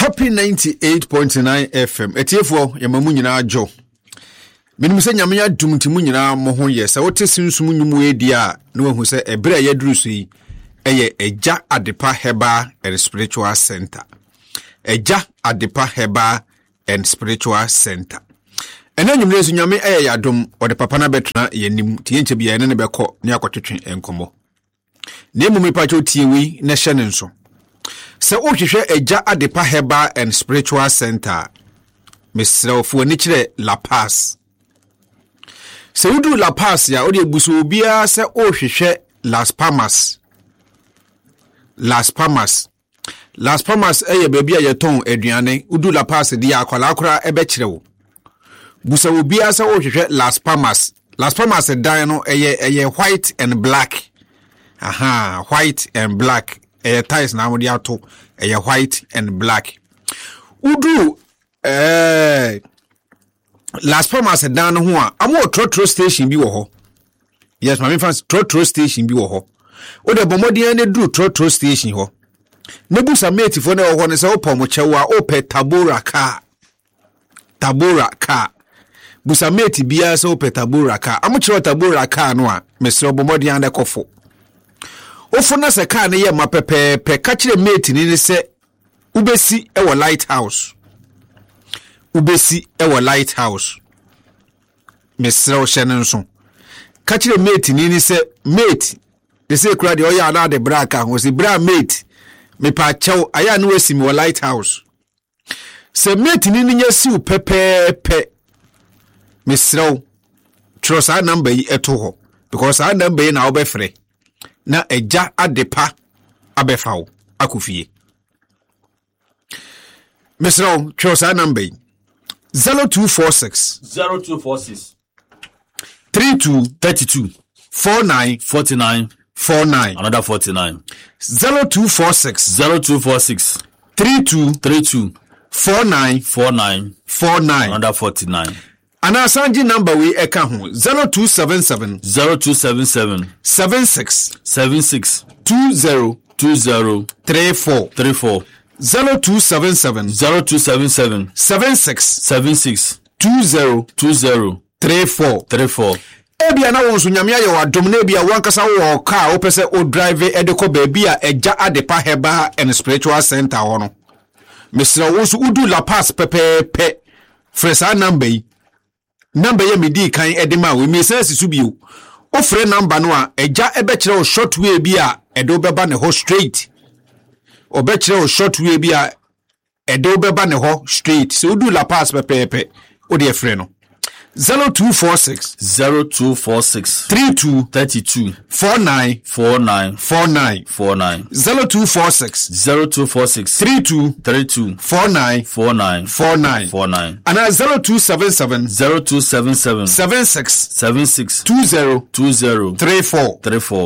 Copy 98.9 FM. Etiefo yamamu nyina jo. Menim se nyame adum timu nyina mo ho ye se wote sinsum nyumu edi a no wahu se ebre ya durusu yi eye Eja Adepa Herbal and Spiritual Center. Eja Adepa Herbal and Spiritual Center. Ena nyumre su nyame eye yadom ode papa na betena yenim tienche bia ne beko ne akotwetwe enkomo. Ne mumi pacho tiewi ne hye ne nso. Se o hwehwe Eja Adepa Herbal and Spiritual Center. Mesrefo ni kire La Paz. Se udu La Paz ya odi ebuso obia se o hwehwe Las Palmas. Las Palmas. Las Palmas eye baabi a yeton aduane udu La Paz dia akwala akora ebe kirewo. Busa obia se o hwehwe Las Palmas. Las Palmas dan no eye white and black. Aha, white and black. Ties na amodi ato white and black. Udu Las Palmas dan ho a amo trotro station bi wo ho. Yes, my fans trotro station bi wo ho. O de bomodi ne du trotro station ho. Nebusa mate fo na wo ho ne se opom chewa ope Tabora car. Tabora car. Busa mate bia se ope Tabora car. Amo chewa Tabora car no a mesro bomodi ande kofo. Ofona se car ne ye mapepe ka kire mate ni se ubesi ewo lighthouse. Ubesi ewo lighthouse. Mesro shenenso. Ka kire mate ni se mate de se kura de oya na de braka ho se bra mate me pa chew aya no asimi wo lighthouse. Se mate ni nya siu pepepe. Mesro trust our number yi eto ho because our number yi na obefre. Na Eja Adepa abefawo akufie. Mesro chosa number 0246 32 49 another 49 0246 32 49 another 49 Ana sanji number we eka ho 0277 76 20 34 0277 76 20 34 Ebia na wonso nyame aye wadom na ebia wankasa wo car wo pese o drive edeko baby a Eja Adepa Herbal and Spiritual Center hono. Mesra wonso udu La Paz pepepe fresa number yi. Number ye medi kan edema we me sense subio. O free number no a Eja ebe kire o short way bi a edo beba ne ho straight. Obe kire o short way bi a edo beba ne ho straight. So udu La Paz pepepe o de free no. 0246 32 49 0246 32 49 and 0277 76 20 34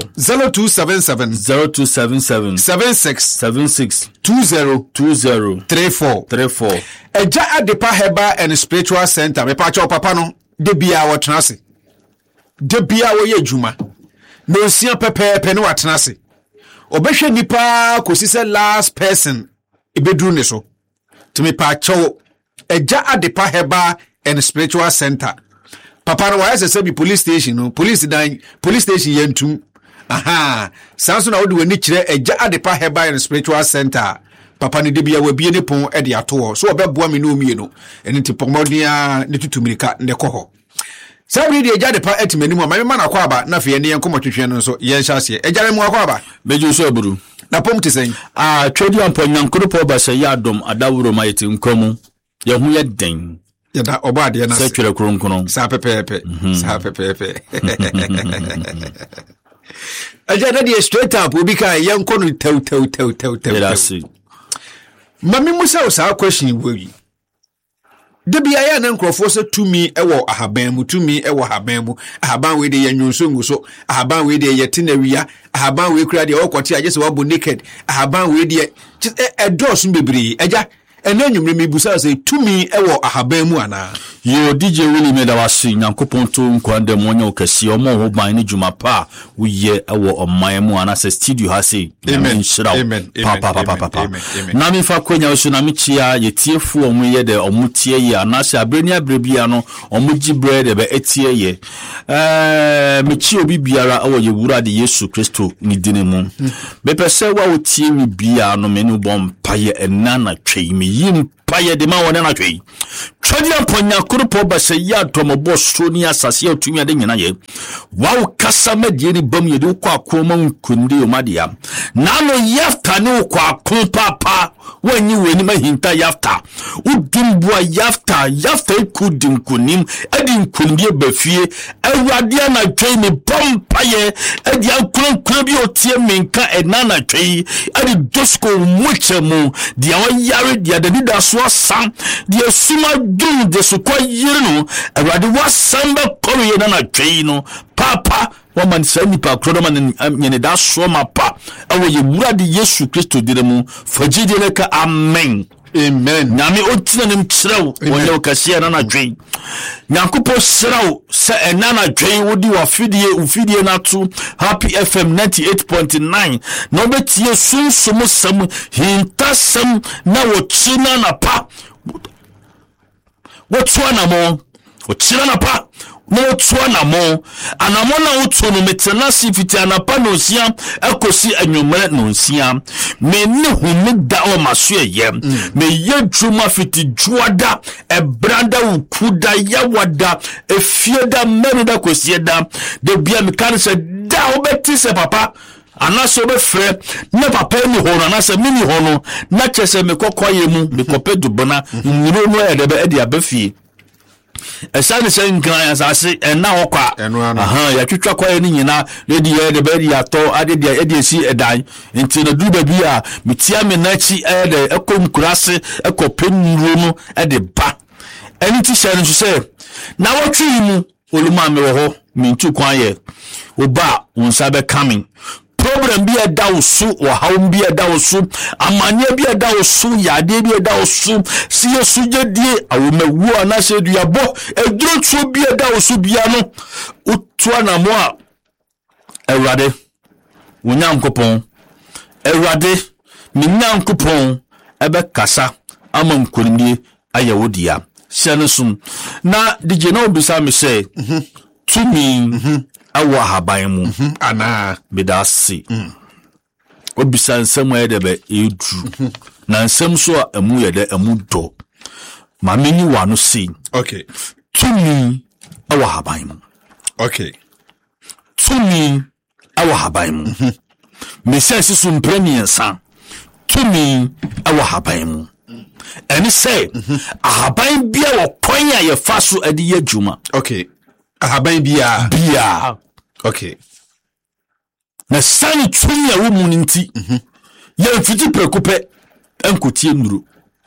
0277 76 20 34 Eja Adepa Herbal and Spiritual Center me pacho papa no de bia wo tenase de bia wo ye djuma no sia pepepe no watenase obehwe nipa kosise last person ebedru ne so to me pacho Eja Adepa Herbal and Spiritual Center papa no wa say be police station no police station yentum aha sanso na wo de wani kire Eja Adepa Herbal and Spiritual Center papa ne de bia wa bie ne pon e de ato so obeboa me no mie no eni ti pomodia ne tutumirika ne koho sabri de Eja Adepa etimanimu ma me ma na kwa aba na fe ne yenkomo twetwe no so yen hyase Eja ne mu akwa aba beju so aburu na pom ti sen twedi ampo nyankoro po ba se ya dom adawuro ma yeti nkromu ye hu ye den ya da oba de na se twere kronkron sa pepepe Eja de straight up obi ka yenko no tew Mami Musa osa question wewi. Debi aya na nkrofo se tumi ewo ahaban mu tumi ewo haban mu ahaban we de yanwonso nguso ahaban we de yetinawia ahaban we kura de okwoti agese wabo naked ahaban we de edosun bebre Eja ɛna nwumre mebusa sɛ tumi ɛwɔ ahaban mu ana yo DJ Willie meda wasi Nyankopɔn to nkwanda mu onye okasi omo ho ban ne dwuma pa woyɛ ɛwɔ ɔman mu ana sɛ studio ha sei nhyira pa na me fa kwanya so na me chia yetiefu omo yɛ de omo tie yɛ ana sɛ abreni abrebia no omo gibre de be etie yɛ me chi obi biara ɛwɔ yewura de Yesu Kristo ni dine mu bepɛ sɛ wa otie wi bia no me no bom pa yɛ enana twei me yim paye de ma wona na twei twadi aponya kurupo ba se ya tomobo so ni asase atumi ade nyina ye wa kasa madie ni bam ye de kwa akoma nkunde yo madia na no yafta ne kwa akon papa wanyi weni mahinta yafta udumbu yafta ikudim kunim adi nkundie bafie awade na twei ni bam paye adi ankron bi otie menka enana twei adi dosko muchemu dia wa yare dia de da so sam dia suma dum de so kwa yire no awade wa samba koro ye na twei no papa wa man sani pa kro man nyene da so ma pa awo ye wura de Yesu Kristo dire mu fagide ne ka amen amen nyame otina nim kyerɛw wonye okase na na twei nyankopo serɛw sɛ ɛna na twei wodi wa ufidie na to Happy FM 98.9 na obetie sunsumu sam hintasam na wochina na pa wotua na mo wochina na pa no wotua na mo anamo na wotu no metena sifiti anapa no sia ekosi anwumre no sia me ne hunu da o maso ye me yedwuma fiti juada ebranda ukuda yawada efieda merida kosieda de bia me kan se da obeti se papa anaso be frɛ ne papa ni hono anase mini hono na kyese me kokoye mu me kopedu bona nyiro no e de be e abafie esane se nkran asase ena hokwa ya twetwa kwa ni nyina lady ye de be ya to ade de e de si edan nti na du ba bi a metia me na chi e de ekom kurase ekopennuro no e de ba eni ti share nso se na wotwi mu oluma me wo ho mintu kwan ye oba unsa be coming problem bi eda osu wa haum bi eda osu amanye bi eda osu yade bi eda osu si Yesu jedie awomawu ana se duabo edrotu bi eda osu bia no utua na mo a Ewurade Onyankopɔn Ewurade me Nyankopɔn ebe kasa ama nkonimie ayewodia sɛnesum na DJ na obisa me sɛ tumi awa haban mu ana bedasi obisa nsɛm ayedebe edu na nsɛm so a emu yede emu do ma meni wa no sei okay tumi awa haban mu okay tumi awa haban mu me sense so mpremiensa tumi awa haban mu eni say ahaban bia wo kwan ya ye fa so ade ye dwuma okay ahaban bia okay na sani tumi a wo mu nti ye mfiti prekope enkotie nuru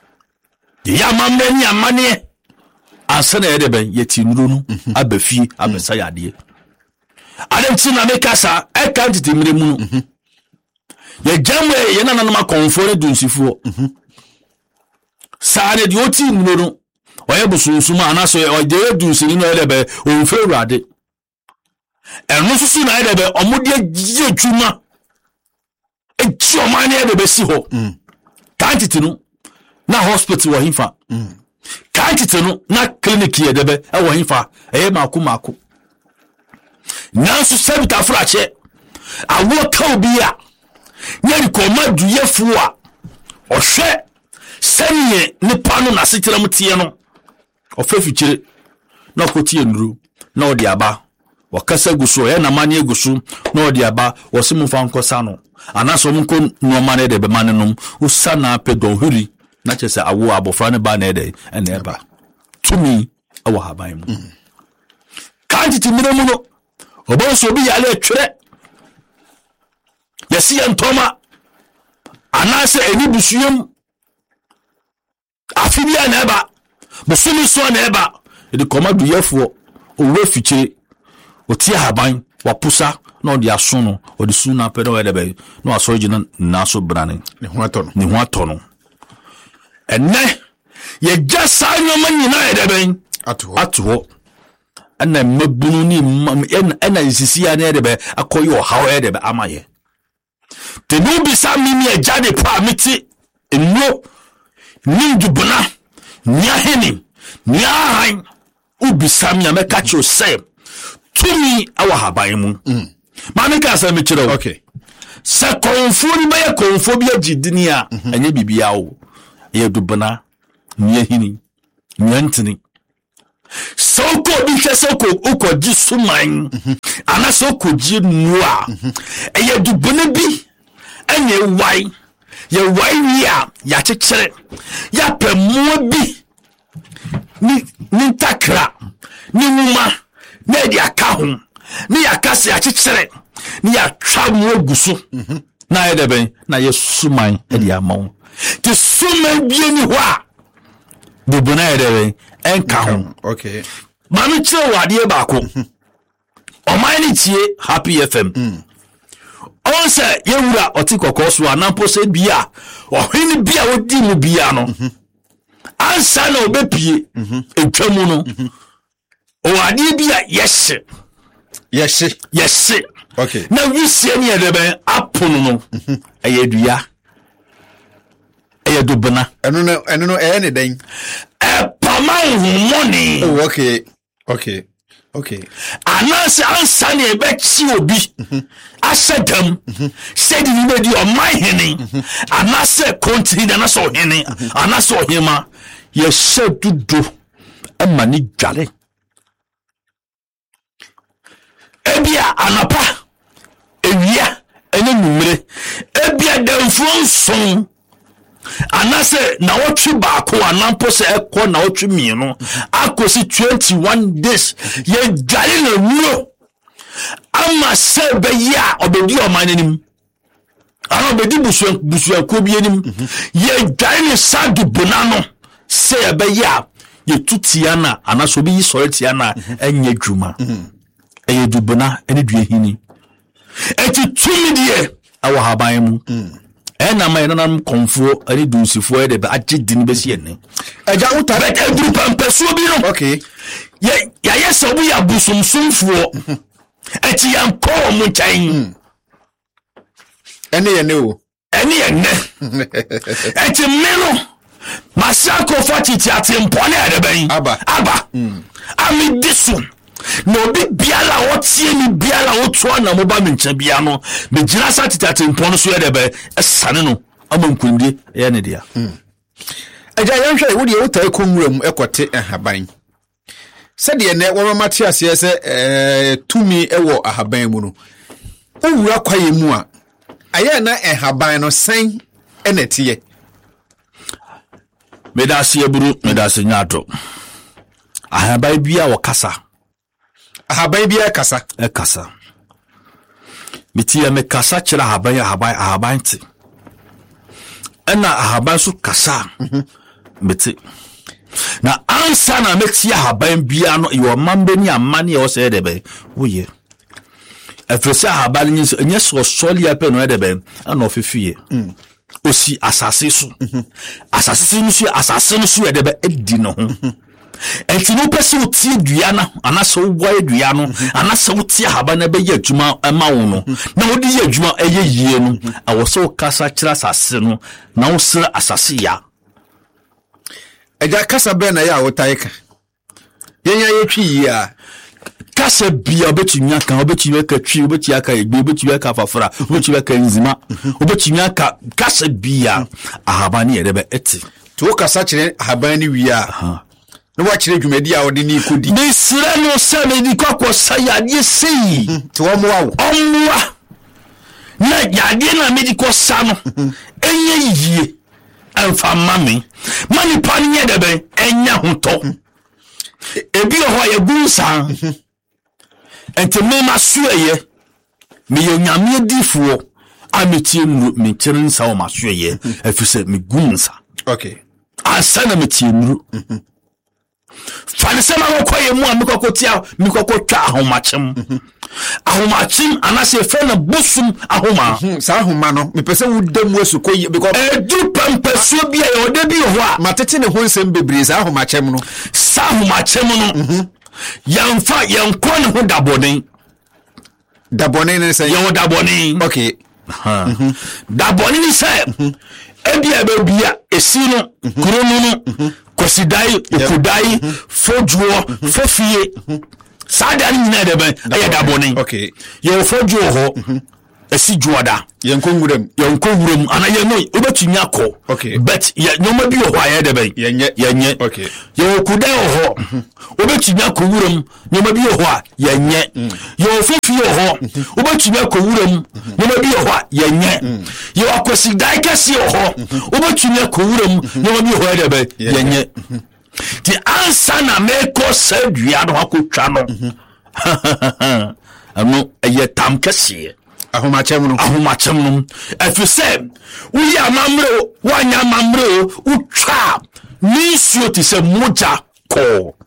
ya mamre ni amane asana ye de ben ye ti nuru no abafi abesa yade ademti na mekasa e kan tete mire mu no ye jamwe ye na nanoma konfore dunsifo saare di oti nuru no oye busunsuma anaso o de dunsini no ye de be o fe urade eno susu na ye de be omode agye dwuma echi omane ye de be si ho kan tete no na hospital wo himfa kan tete no na clinic ye de be e wo himfa eye mako nanso sabita frache awo ka obi a nyeri komadu yefu a ohwe sanye ne pano na setira mutie no ofafichire na kotie nduru na odi aba wakasa guso ya na mane guso na odi aba wosimu fa nkosa no anaso mko no mane de be mane no usana pedon huri na chese awo abofra ne ba na ede ene eba tumi awo haban mu kanti timire mu no obonso bi yale atwere yesi entoma anase eni busuyem afibia na eba busumi so na eba edi komadu yefo owe fichire otie haban wapusa na odi aso no odi suna pedo edebe no aso gina na so brane ni ho atono ene ye jasa nyoma nyina edeben ato ana mabunu ni ena isisia na edebe akoyo hawo edebe amaye te no bisa mimi ejade pa meti enno nindubuna nyaheni nyahan ubisa mi ameka cho se tumi awa haban mu mame ka sa me kire okay se konfo ni be konfo bi agidini a enye bibia wo ye dubuna nyahini nyantini soko bi hwe soko ukoji suman ana soko ji nua eye dubuna bi enye wai ye wai ya chekere ya pemu bi ni takra ni numa na di aka ho ni yakase ya chekere ni ya twa mu oguso na ye deben na ye suman e di amawo ti suman bi ni ho a dubuna ye deben enka ho okay mami chire wade ba ko o mai ni tie Happy FM on se ye wura oti kokoso anampo se bia o hini bia odi mu bia no ansa na obepie etwamu no o wade bia yes okay na wisie ni edebe apono no ayedua ayedubna eno no ne den pama money oh okay ansa na ebechi obi asedam said ni be di o my hene anase continue na so hene anase ohima ye shedudo amani dwale ebia anapa ewia ene numere ebia danfo son anase na wotwe baako anampo se ekọ na wotwe mienu akosi 21 days ye dwale na nuo ama se be ya obedi o manenim ana obedi busu ko bi enim ye dwale ne sadu bonano se be ya ye tutia na anaso bi yisoreti na enya dwuma eye dubona ene duahini eti tumi die awa haban mu ena mai nanam konfo ani dunsifo e de ba agidi ni besi ene eja utare edru pampeso bi no okay ya yesa obu ya busumsumfo eti yanko mu chan ene ye ne o ene ye ne eti meno masako fatiti atempone edeben aba ami disu no bi biala wotie ni biala woto na mo ba mencha bia no me gina satitati mpon so yedebe esane no amankunde ye ne dia eja yanhwe wo de wotai konwuram ekote ahaban sede ne wo mate ase se tumi ewo ahaban mu no owura kwaye mu a aye na ahaban no san enetiye medasi eburu medasi nyato ahaban bia wo kasa ahaban bia kasa mitia me kasa kira ahaban ti ena ahaban su kasa meti na ansa na metia ahaban bia no yo mambe ni amane e wo se debe woye efresi ahaban ni nye so soli ape no debe ana ofefie osi asase su asase no su debe edi no ho enti no pese utie dua na anase wo dua no anase utie haba na be ye adwuma ma wo no na wo di ye adwuma eye yie no awoso kasa kira asase no na wo sira asase ya eja kasa be na ya wotaika yenya yetwi ya kasa bia obetumi aka obetumi aka twi obetumi aka egbe obetumi aka fafara obetumi aka nzima obetumi aka kasa bia ahabani edebe eti to kasa kire ahabani wi a no wa kire dwumadi a wode ni kodi ni sira no se me di kwakwo sayade sei to omwa na yade na medical sano enye yie amfa mami mani panye debe enya hoto ebi ho ya gunsa ente me masueye me yonyame difuo ametie nuru me tirinsa o masueye afise me gunsa okay asana metie nuru fanisema koye mu amikokotia mikokotwa ahomachim anase fena busum ahoma sa ahoma no me pese wudam wasu koye because edu pampeso bia ode bi ho a matete ne ho nsem bebre sa ahomachem no sa ahomachem no yamfa yanko ne ho dabone ne say yo dabone okay dabone ni say ebia bebia esi no krono no kosidai okudai fojuo fofie sada ni nyina de ben aye dabone okay yo fojuo ho esi juoda yanko wuram ana ye no obetumi akọ okay but ya nyoma bi ho aye de ben yenye okay yo okudai ho obetumi akọ wuram nyoma bi ho a yenye yo fofie ho obetumi akọ wuram nyoma bi ho a yenye yo akosidai kase ho obetumi akọ wuram nyoma bi ho de ben yenye ti ansa na meko sadua no akotwa no ano aye tam kase ahomachem no efise uyi amamre wanya amamre utwa nisuo ti se moja ko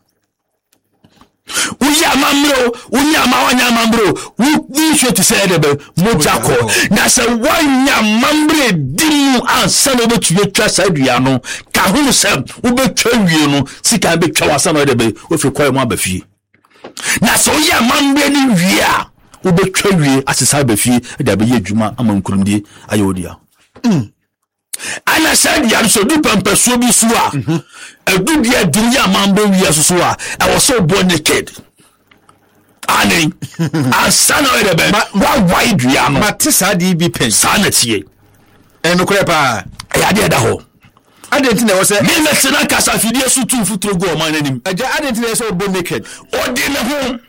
uyi amamre wanya amamre nisuo ti se debe moja ko na se wanya amamre dimu ansa no betuye twa sadua no ka hu se ubetwa wie no sika betwa wasa no debe ofi koy mo abafie na se uyi amamre ni wie a ubetwa wie asesa bafie da be yedwuma amankurumdie ayodia ana sadia so du pampaso bi so a adudia dinya mambo wie so a I was so born naked ani asana we be wa wide ya no mate sadi bi pen sanatie eno kure pa ya de da ho adenti na wo se me mesena kasa fidie so tu futuro go man anim aja adenti na so born naked odi ne ho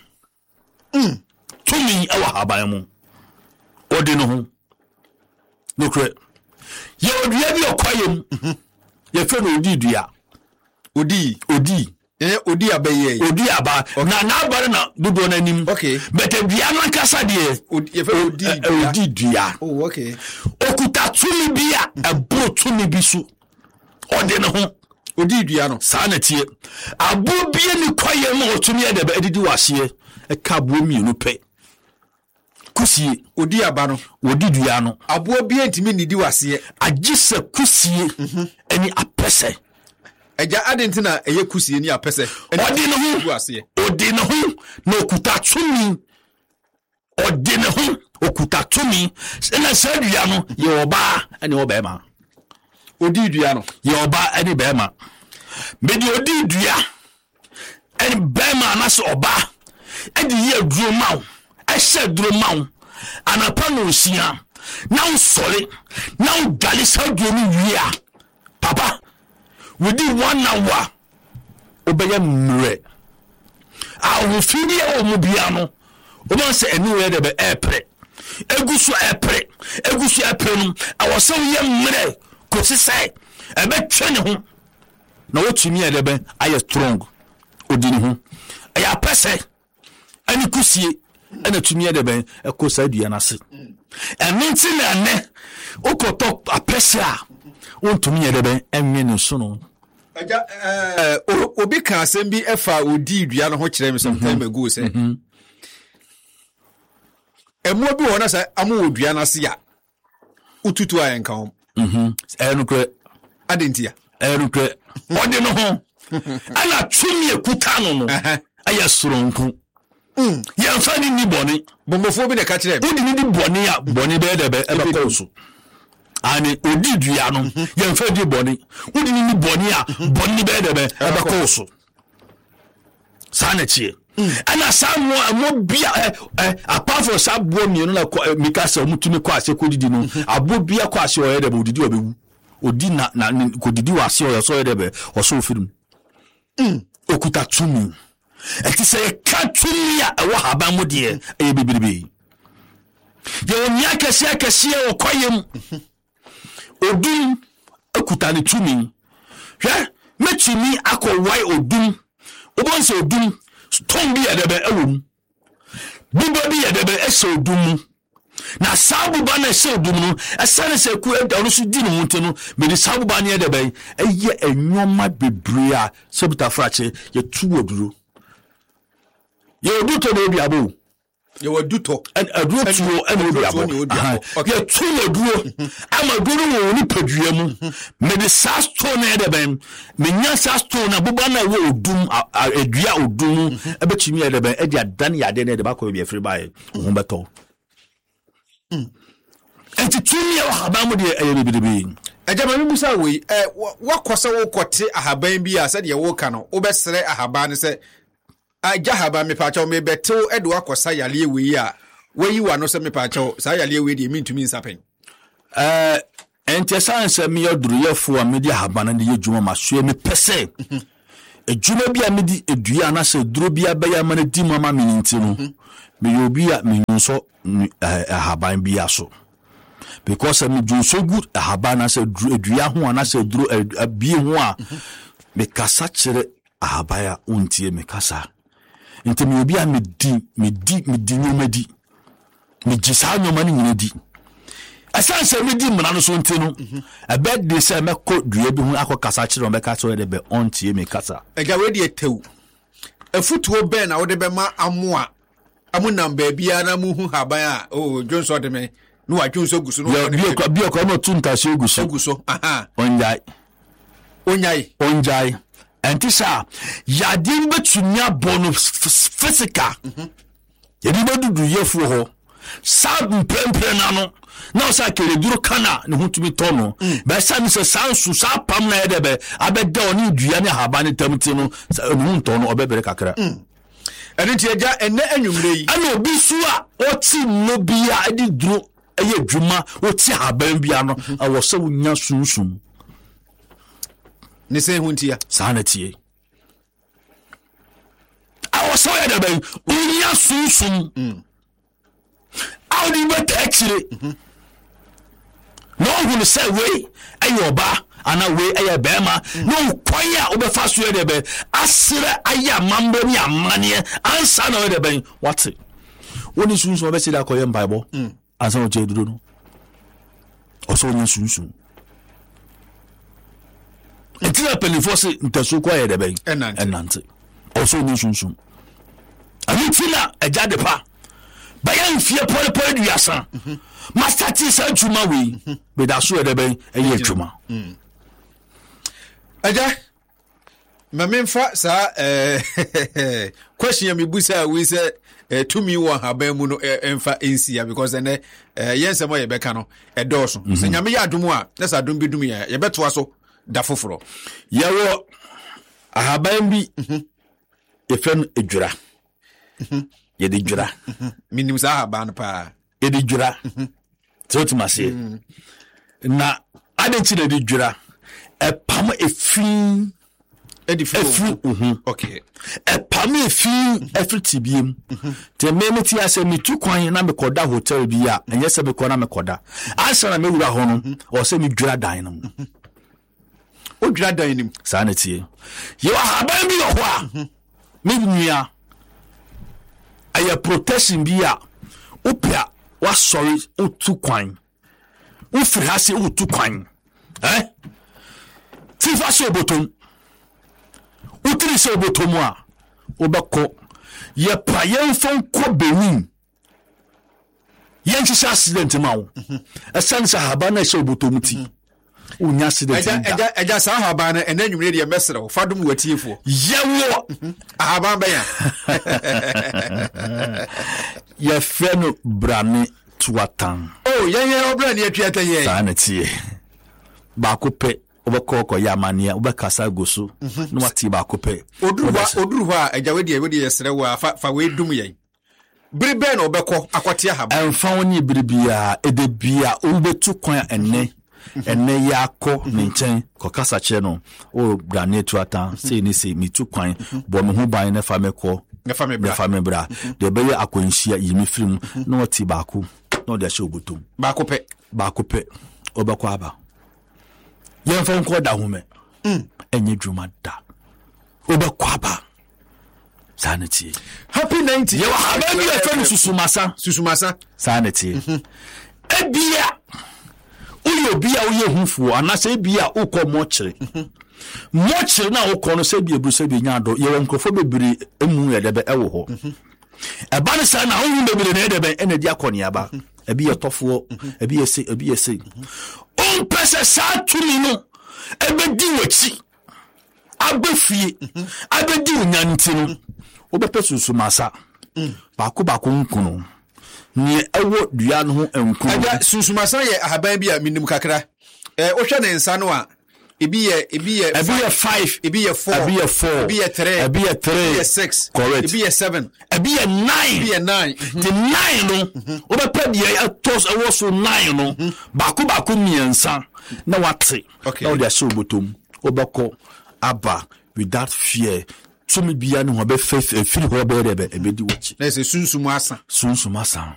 tumi awa haban mu odi no ho no kure ye odua bi okwayem ye fe no odi abaye odi aba na abare na dodo na nim okay but dua no kasa de ye fe odi dua oh okay okuta tumi bi a ebo tumi bi so odi no ho odi dua no sa na tie abo bi ni kwayem o tumi e de ba edidi wase e ka bo mi no pe kusie odi aba no odi dua no abo bi entimi nidi wase agise kusie eni apese eja adenti na eye kusie ni apese odi no hu wase odi no hu na okuta tumi odi no hu okuta tumi na sadua no ye oba eni obema odi dua no ye oba eni bema medi odi dua eni bema na so oba edi ye duro mawo ehye duro mawo anapa no osia na usole na ugali sadua no wia papa within 1 hour obeye mre awu fidi e o mubia no o ma se anywhere de be epre egusu epre no awose ye mre ko se ebe twene ho na wotumi e de be aye strong odini ho aya pese ani kusie ana tumi e de be ekosa dua na se eminti na ne okoto apese a wontumi e de be enwe no so no aja obi ka asem bi efa odi dua no ho kire me sometime ago say emo bi wona say amu odua na se ya ututu ayenka ho enukre adentia enukre odi no ho ana tumi ekuta no aya soronku yamfa ni boni bombofo bi na ka kire odi ni boni a boni be de be ebe ko so ani odi dua no yamfa di boni odi ni boni a boni be de be ebe ko so sana chie ana samu mo bia apart from sabo mi no na mikasa omutumi kwa ase ko didi no abo bia kwa ase o ye de be odidi obewu odi na ko didi wa ase o so ye de be o so firim okuta tumi eti se ka tumi a ewo haban mo de e bibiribi ye onya kase o koyem odum okuta ni tumi hwe metumi akowai odum obonse odum stombi edebe ewum bibobi edebe ese odum na sabuba na ese odum no esane se ku edawno so di no wonte no me sabuba na edebe eye enwoma bebre a sebuta frache ye tu oduro ye oduto na obi abo You will do to and a duro to and will be okay. 2 duro. I'm a duro only peduum. Me the sastone edeben. Me nya sastone abubana wo dum adua odum. Ebetimi edeben edia dan ya de de ba ko be free buy. Ho beto. Enti tumi ya habamu de ayebibiribi. Ejama mi musa we wakosa wo kote ahaban bi a se de wo ka no wo besere ahaban se aja haban me pa cha me betew edo akosa yale we a wayi wa no se me pa cha sa yale we de mintumi nsapen. Enti sanse me yoduru yefo a me de ahaban de yedwuma maso me pese. Ejuma bi a me di edua na se duro bi abaya ma na di mama me ntino. Me yobi a me nso ahaban bi aso. Because me do so good ahabana se dua ho ana se duro abie ho a me kasa kire ahabaya untie me kasa nti me obi a me di nyoma di me gisa nyoma ni nyina di asan se me di mna no so nti no abed de se me ko dua bi ho akokasa kire on be kasa de be untie me kasa ega we de tew afutuo ben na wo de be ma amoa amunam ba bia na mu hu haban a Johnson de me no wa Johnson guso no bi ko no tunta se guso aha onjai antisa yadim betunya bono physical yedi bodudu yefu ho sab mpempre na no na o sa kele duro kana ne hutumi tono be sa mi se sansu sa pam na edebe abeda oni dua ne haba ne tamti no hu tono obebere kakra ene ti eja ene anwumre yi ana obi su a oti no bia edi duro eye dwuma oti haba bia no awo se wunya sunsun ne se huntia sanity awo so ya da ben wunya sunsun audi bet actually no one say we ayoba ana we aye bema no kwanya obefa so ya da ben asire aya mambo ni amane ansa na da ben what woni sunsun obesi da koye bible ansa o je duro no oso wunya sunsun Etila penifose ntaso kwa yede ben enante also ni sunsun amitila ejade pa bayan fie pole duasa master ti sa juma we be da so yede ben eye juma aja mamemfa sa question me busa we say to me one haban mu no emfa ensia because ene yense mo ye beka no edoso se nyame ya adumu a na sa adum bi dum ye betoa so da foforo yawo ahaban bi efen edwura ye de dwura minim sa ahaban pa ye de dwura totumase na adenchi de dwura epam efin edifu okay epam efin efritibiem te memeti ase mitu kwan na mekoda hotel bi a enye se be kona mekoda ansa na mewura ho no o se mi dwura dan no o dwura dan nim sanity ye wa haban bi ho a me nua aya protection bi a opia wa sorry o tu kwan o firi hase o tu kwan fifa so botom o tri so botom a o beko ye pa ye fon ko benin ye nchi accident ma wo esan sa haban na so botom ti unya accident eja sa haban na enanwumre de mesere fadum watiefo yewo haban ba ya ye feno brane tuatan ye obrane atuata ye sanity ba ko pe obekoko yamania obekasa goso no wati ba ko pe oduru ho a eja we de yesere wo fa we dum ye biribe na obekọ akwate haban emfa woni biribia edebia obetu kwan enne yakọ ne nchen kokasa che no o brane tuatan sei ni sei mitu kwan bo me hu ban na fa mekọ na fa me bra de be akwanhia yimi film na wati ba ko na de hye obotom ba ko pe obekọ aba yemfa nko da home enye dwuma da obekọ aba sanity happy 90 ye wa haban bi efe susumasa sanity ebia uyo bia uye hunfu anase bia ukọ mochire na ukọ no se bia bru se bia nyado ye nkrofo bebiri emu ye debe ewo ho eba ne sa na hu bebere na de ben ena di akoni aba ebi ye tofo ebi ye se on pese sa tumi no ebe di wachi abefie abedi unyanti no obepe susu masa bako nkuno ni ewo dua no ho enku aja susu masa ye ahaban bi a minim kakra ohwe ne nsa no a ebi ye 5 ebi ye 4 ebi ye 4 ebi ye 3 ebi ye 3 ebi ye 6 correct ebi ye 7 ebi ye 9 ebi ye 9 the 9 no obepe de atos ewo so 9 no bako miensa na wate na odi aso botom obeko aba without fear so me bia no be faith feel ho be rebe ebedi wachi na se sunsumu asa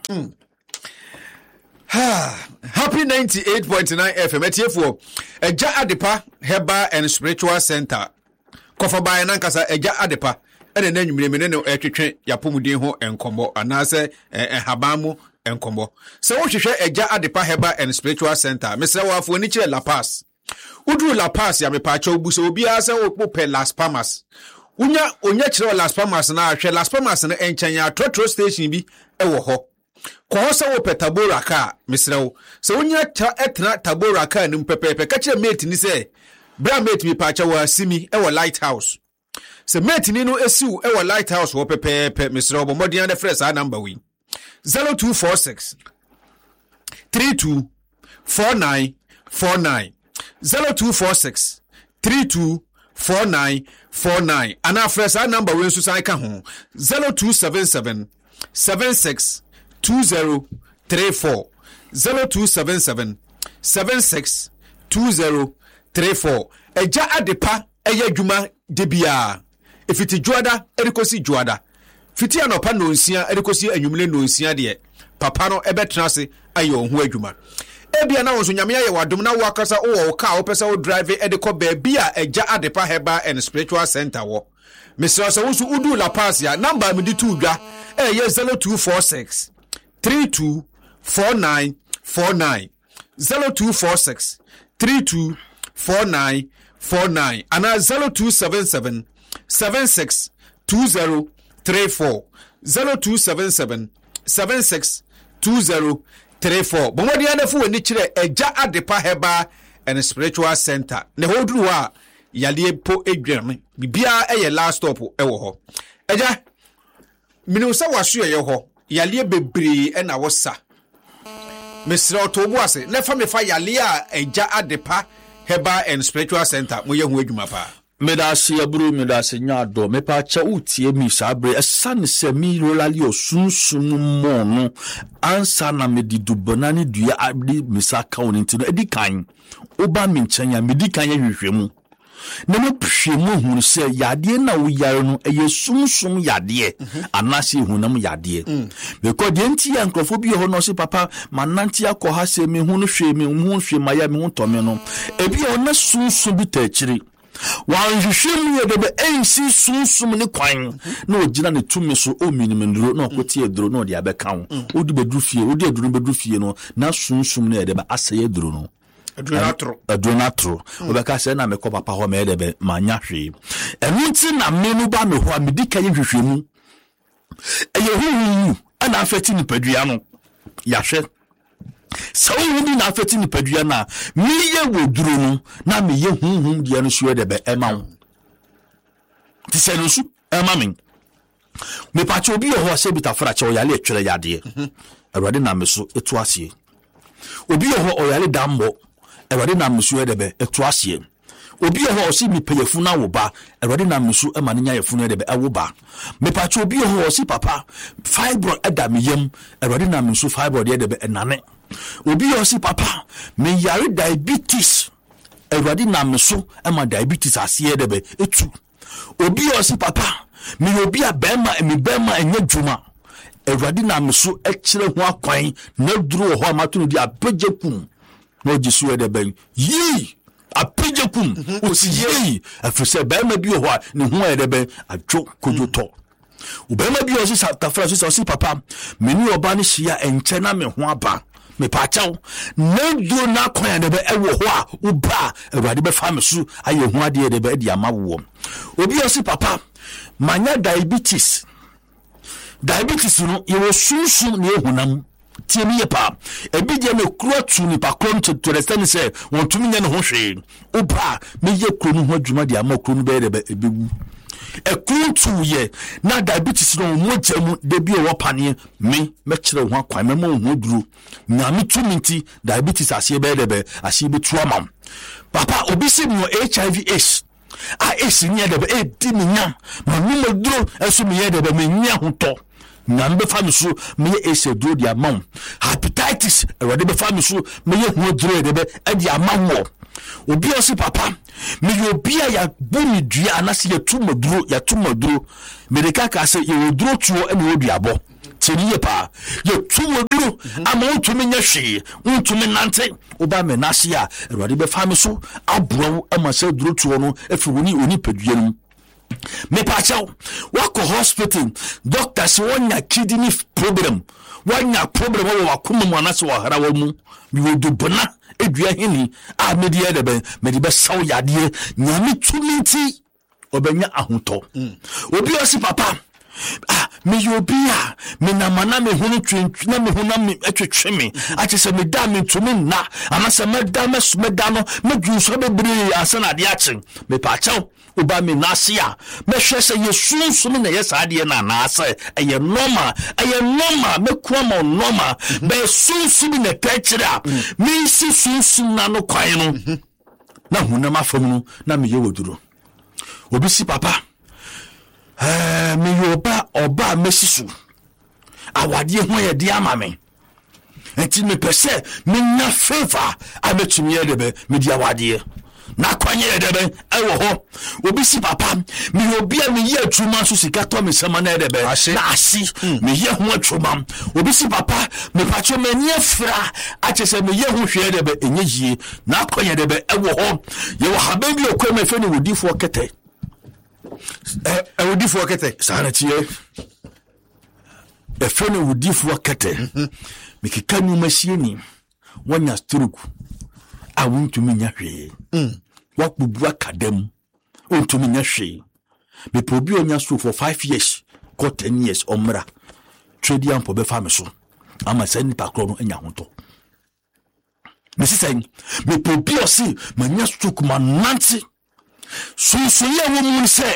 Happy 98.9 FM etiefo eja adepa Herbal and Spiritual Center kofa bae nankasa eja adepa ene na nwumire ne etwetwe yapomuden ho enkombo anase habamu enkombo se wo hwehwe eja adepa Herbal and Spiritual Center mesra wo afo ni kire La Paz udru La Paz ya mepacha obuso obi asa okpo Las Palmas onya kire Las Palmas na ahwe Las Palmas na enchen ya trotro station bi ewo ho ko se wo Tabora ka mesrewo se wonya etna Tabora ka nim pepepe ka kire mate ni se bra mate mi pacha wa simi ewo Lighthouse se mate ni no esiu ewo Lighthouse wo pepepe mesrewo bo modian de fresh a number we 0246 32 4949 0246 32 4949 and our fresh a number we so ka ho 0277 76 2034 0277 76 2034 eja adepa eya dwuma de bia efiti juada erikosi juada fiti anopa no nsia erikosi anwumle no nsia de papa no ebetena se aye ohun adwuma ebia na wonso nyame aye wadom na wakasa wo ka opesa wo drive edeko ba bia eja adepa Herbal and Spiritual Center wo Mr. Sawusu udu La Paz ya number mi di tu dwa eye 0246 32 4949 0246 32 4949 and 0277 76 2034 0277 76 2034 bomodi anafu wani kire eja adepa Herbal and Spiritual Center ne hodru a yale po edwame bibia eye last stop ewo ho eja minu sa waso ye ho yale bebre na wosa mesra otobo ase na fa me fa yale a eja adepa Herbal and Spiritual Center mo ye ho adwuma pa medase aburu medase nyado mepa cha utie mi sabre esane se mi rolali osunsun mo no ansa na medidu bonani dua abdi misaka onti no edikan oba mi nchanya medikan ya hwehwemu na me hwehwemu hu se yade na wo yare no eye sunsun yade anase hunam yade because de nti ya nkrofo bi ho no se papa mananti akoha se me hu no hwe me hu hwe maya me hu tome no ebi ona sunsun bi tachiri wanhwehwem ye de ensi sunsum ne kwan na ogina ne tumi so o minimendro na okotie dro na ode abeka ho odi bedru fie odi adru bedru fie no na sunsum ne de ba aseye dro no adronatro obeka se na mekọ papa ho me de be manya hwe enunti na menu ba me ho amedika ye hwehwemu eye hu ana afeti ni padua no yahwe so wudi na afeti ni padua na miye woduro no na meye hunhum dia no so de be ema ti se no su ema men me pa cho bi ho se bitafra che o yale etwere yade awade na me so etu asie obi ho o yale dambo awade na me so de be etu asie obi ho o si mi peyefu na wo ba awade na me so ema nya yefu na de be awo ba me pa cho obi ho o si papa fibro adamiyem awade na me so fibro de be enane obi yosi papa me yare diabetes everybody na me so ema diabetes asiye debe etu obi yosi papa me obi abema me bema enye dwuma everybody na me so ekire ho akwan na duru ho amatunu di apejekum no jisu debe yi apejekum osi yi afise bema bi ho ne ho debe adwo kojoto obema bi yosi tafra so si papa me ni oba ni hia enche na me ho aba me pachaw na do na kwan de be ewo ho a uba awade be fa me so aye hu ade de be di amawo obi osi papa manya diabetes diabetes no ye was sunsun ne ehunam tie me pa ebi je me kuro tu ni pa krom to the stand say won tumi nya ne ho hwe oba me ye kuro no ho adwuma de ama kuro no be de ebewu ekuru tu ye na diabetes no mo jamu de bi o wopane me kire ho akwan me mo ho duro na me tumi nti diabetes ase be de ase be tu amam papa obi se mo HIV AIDS AIDS ni de be di me nya ma mo duro eso me ye de be me nya ho to na mbe fa so me ese duro di amam hepatitis e be fa so me ye hu duro de be e di amam wo obi o si papa me yo bia ya boni dua anase ya tumaduro me de kaka se ye duro tuo e me wo duabo tiri pa ye tumaduro ama untumi nya hwe untumi nante oba me nase ya e be fa so abro ama se duro tuo no efi woni oni padua no me pa chaw wako hospital doctor se wonya kidney problem wonya problem wo wakoma mu anase wo hara wo mu mi wo do bona edua hini a media de be be saw yade nyame tuminti obenya ahoto obi osi papa me yobia me na mana me hunu twentwi na me huna me atwetwe me ache se me da me tumi na anase me da me no me dwuso bebre asana de ache me pa chaw oba me nasia me hwese yesunsu na yesa de na na ase eye normal me kwama normal be sunsu na pechira me si sunsu na no kwan no na huna mafam no na me ye woduro obi si papa me yoba oba mesisu awade ho ye de ama me enti me pese me nya favor abetumi ye de be me di awade na kwanye de be ewo ho obi si papa me obi a me ye atuma so sika to me sama na de be na asi me ye ho atuma obi si papa me pacho me nye fra ache se me ye ho hwe de be enye yie na kwanye de be ewo ho ye wo habe bi okwe me fe ni wodifo kete wodifo kete sana tie efe ni wodifo kete mikika nyuma sieni wanya stroke awuntumi nya hwe wakbubu akadem untumi nya hwe me probi onya so for 5 years ko 10 years omra trade yam po be fa me so ama sani pa kro no anya hoto me sisen me probi osi manya stroke mananti so ye wo mu se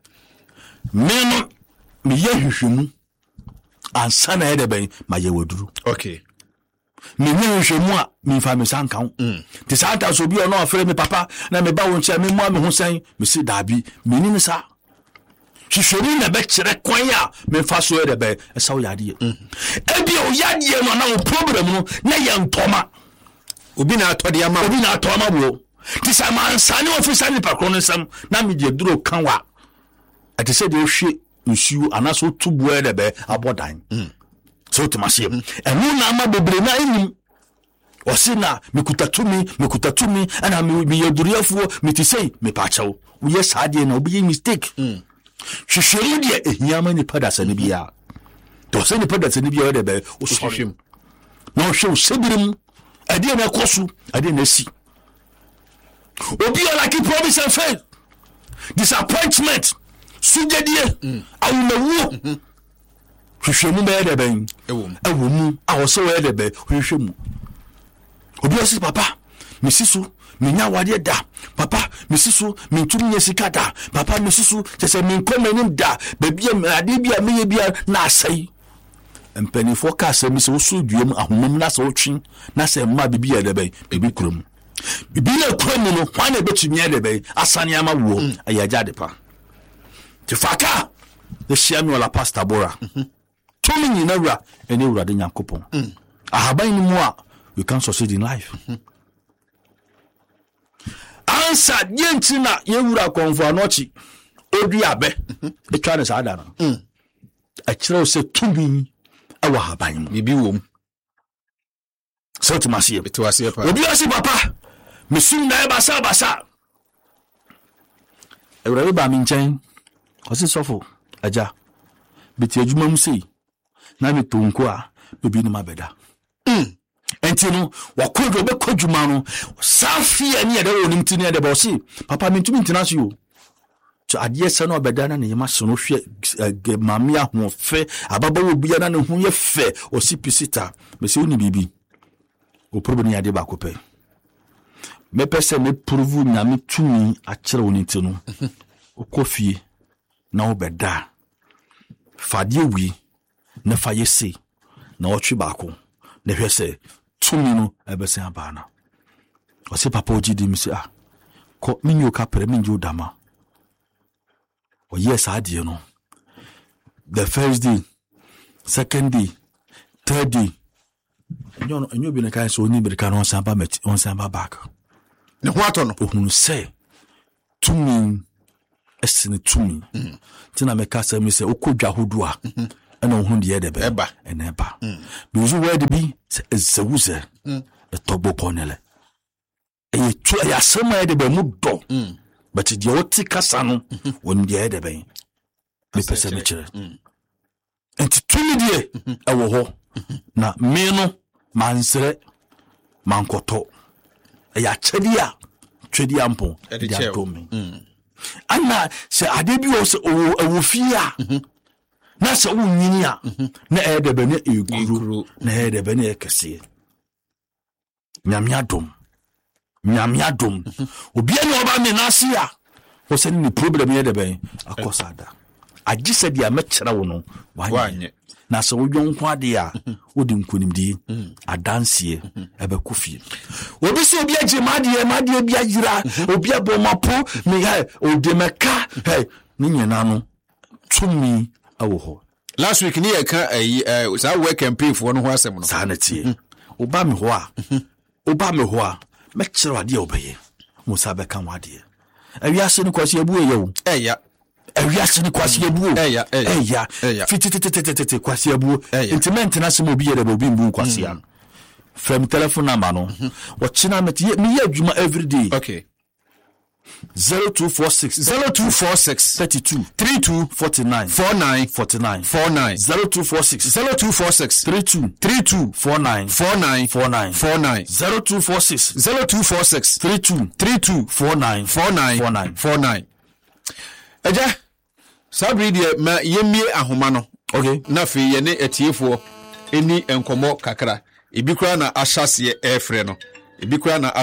me no me ye hwehwemu ansa na ede ben ma ye waduru okay me ye hwehwemu a me fa me san kan ti sa ta so bi o no afre me papa na me ba won chia me mu me ho san me si dabi me ni sa hwehwemu na be kire kwan ya me fa so ede ben e sa o yade e bi o yade no na o problem no na ye ntoma obi na atode ama bro ti sa man sane ofisa ni pa krono sam na me je duro kanwa ati se de hwe nsuo anaso tubu e de be abodan so to masie enu na ama bebre na enim osi na mekutatumi ana me yoduriafuo metisei me pa chawo uye saade na obi mistake hwehwemu de ehiama ni padasa ne bia to se ni padasa ne bia de be o sohwem na o hwe sebirim ade na kosu ade na si obi ala ki promise and fail disappointment sugedie awumawu hwehwemu be de ben ewom awose we de be hwehwemu obi osi papa mesisu menya wade da papa mesisu mentumi nyesika da papa mesisu chese menkomenim da bebia ade bia meye bia na asai empeni forecast me so so duem ahomam na so twi na se ma bibia de ben bebi krom bibia krom no kwan ebetumi de ben asane ama wo ayaja de pa ti faka the shame wala pastor bora tumi nyina wura ene wura de nyankopon ahaban ni mu a we can succeed in life answer yentina ye wura konfo anochi odi abe etwa ne saada no a kire se tumi awa haban bibi wom so to masie betwase pa obi osi papa mesun na basa ewura ba mi nchen osi sofo aja beti adwuma mu sei na me tonko a bebi ni mabeda enti no wakodwo be kodwuma no safia ni ede wonim tini ede bosi papa mentumi ntina so yo so adie se no obedana ne yema so no hwe mame ahwo fe ababawo bia na ne ho ye fe osipisita me se oni bibi o problem ya de ba ko pe me pese me prove nyame tumi a kire woni ti no o kofie na obeda fadie wi na fa yesi na o twi ba ko na hwe se tumi no ebese abana o se papa ogidi mi se ko minyo ka pre minyo dama o yes adie no the first day second day third day enyo bi na kan so ni bi kan on samba back ne ho ato no ohunu se tumi esine tumi tina me ka se mi se okodwa hodo a na ohun de yede be eba bi uzu word bi se ezewuze etogbo konele ya sema yede be mudo but the oti kasa no won de yede be me pese me kire enti tumi die ewo ho na me no mansere mankoto ya twedi ampo ya domi ana se adebi o se owo fia na se wunyini a na edebe ne eguru na edebe ne ekese nyamiadom obi ani oba me na sia o se ni problem edebe akosada agise dia mekere wo no wanye na se wodwonko ade a wodi nkonimdi adansie ebekofie obi se obi agi madie bi agira obi abomapo me odemeka ni nyina no tumi awo ho last week ni e ka sa work campaign for no ho asem no sa na tie oba me ho a mekere ade obeye musa beka wade awiase ni kwase abu eyo awiase ni kwase abu eya fitititititi kwase abu intimate na semo bi yere obi mbu kwase ya from telephone number no watchina me ye adwuma every day okay 0246 32 49 49 0246 32 49 0246 32 49 eja sabri die ma yemie ahoma no okay na fe ye ne etiefo eni enkomo kakra ebi kura na ahyase efre no ebi kura na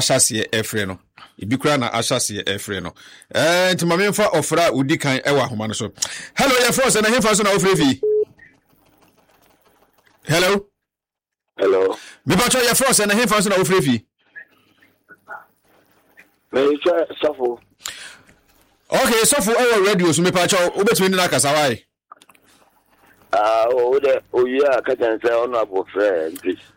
ahyase efre no ntimamemfa ofra udi kan ewa ahoma no so hello your friends na hemfa so na ofrefi hello me ba cho your friends na hemfa so na ofrefi me cha safo okay safo our radio so me pa cho obetumi ni na kasa wai o de o ya ka tan say ono abofre